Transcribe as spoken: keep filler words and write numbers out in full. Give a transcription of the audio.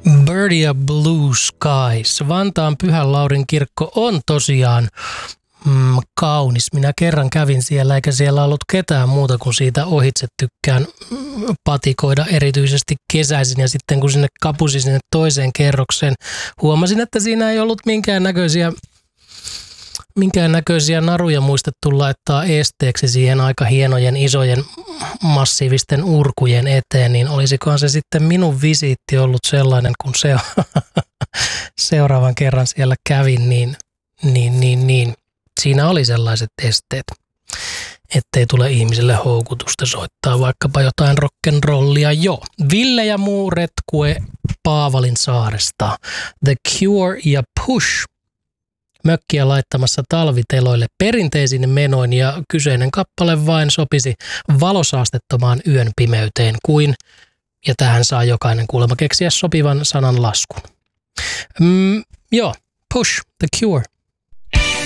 Birdia Blue Skies. Vantaan Pyhän Laurin kirkko on tosiaan mm, kaunis. Minä kerran kävin siellä, eikä siellä ollut ketään muuta kuin siitä ohitse tykkään patikoida erityisesti kesäisin. Ja sitten kun sinne kapusin sinne toiseen kerrokseen, huomasin, että siinä ei ollut minkään näköisiä minkään näköisiä naruja muistettu laittaa esteeksi siihen aika hienojen, isojen, massiivisten urkujen eteen, niin olisikohan se sitten minun visiitti ollut sellainen, kun se seuraavan kerran siellä kävin, niin, niin, niin, niin siinä oli sellaiset esteet, ettei tule ihmisille houkutusta soittaa vaikkapa jotain rock'n'rollia. Jo. Ville ja muu retkue Paavalin saaresta. The Cure ja Push. Mökkiä laittamassa talviteloille perinteisin menoin ja kyseinen kappale vain sopisi valosaastettomaan yön pimeyteen kuin, ja tähän saa jokainen kuulemma keksiä sopivan sanan laskun. Mm, joo, Push, The Cure.